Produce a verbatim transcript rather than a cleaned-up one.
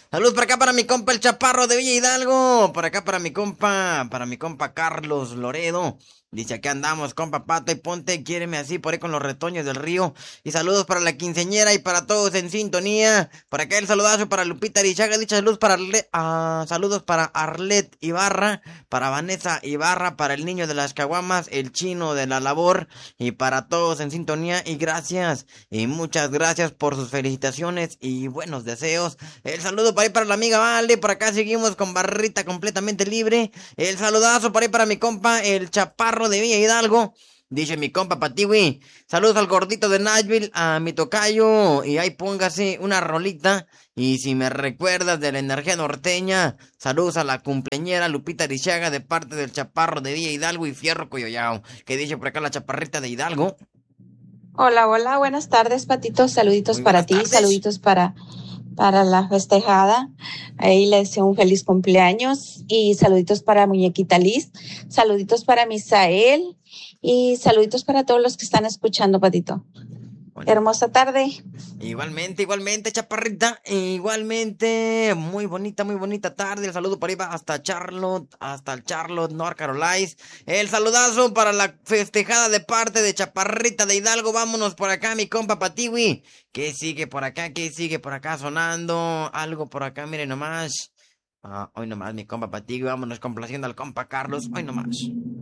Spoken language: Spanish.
Saludos para acá para mi compa el Chaparro de Villa Hidalgo. Por acá para mi compa, para mi compa Carlos Loredo. Dice, aquí andamos, compa Pato y Ponte, quiéreme así por ahí con los retoños del río. Y saludos para la quinceñera y para todos en sintonía. Por acá el saludazo para Lupita Arichaga, dicha salud para Arlet, ah, saludos para Arlet Ibarra, para Vanessa Ibarra, para el niño de las caguamas, el chino de la labor, y para todos en sintonía. Y gracias, y muchas gracias por sus felicitaciones y buenos deseos. El saludo para ahí para la amiga Vale, por acá seguimos con barrita completamente libre. El saludazo para ahí para mi compa, el Chaparro de Villa Hidalgo. Dice mi compa Patiwi, saludos al gordito de Nashville, a mi tocayo, y ahí póngase una rolita. Y si me recuerdas de la energía norteña, saludos a la cumpleañera Lupita Arichaga de parte del Chaparro de Villa Hidalgo y Fierro Coyoyao. Que dice por acá la chaparrita de Hidalgo. Hola, hola, buenas tardes, Patito. Saluditos Muy para buenas ti, tardes. saluditos para, para la festejada. Ahí le deseo un feliz cumpleaños y saluditos para Muñequita Liz, saluditos para Misael y saluditos para todos los que están escuchando, Patito. Bueno, Hermosa tarde. igualmente, igualmente, chaparrita, igualmente, muy bonita, muy bonita tarde. El saludo para arriba hasta Charlotte, hasta el Charlotte, North Carolina. El saludazo para la festejada de parte de Chaparrita de Hidalgo. Vámonos por acá, mi compa Patiwi. ¿Qué sigue por acá? ¿Qué sigue por acá sonando? Algo por acá, miren nomás. Ah, hoy nomás, mi compa Patiwi. Vámonos complaciendo al compa Carlos. Hoy nomás.